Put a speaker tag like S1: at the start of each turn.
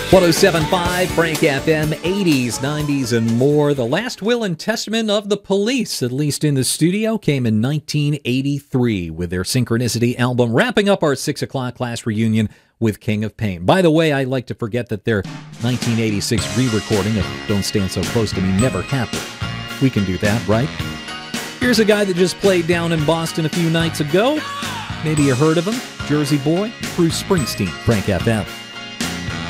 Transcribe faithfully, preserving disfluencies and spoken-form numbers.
S1: one oh seven point five Frank F M, eighties, nineties, and more. The last will and testament of the Police, at least in the studio, came in nineteen eighty-three with their Synchronicity album, wrapping up our six o'clock class reunion with King of Pain. By the way, I like to forget that their nineteen eighty-six re-recording of Don't Stand So Close to Me never happened. We can do that, right? Here's a guy that just played down in Boston a few nights ago. Maybe you heard of him. Jersey boy, Bruce Springsteen, Frank F M.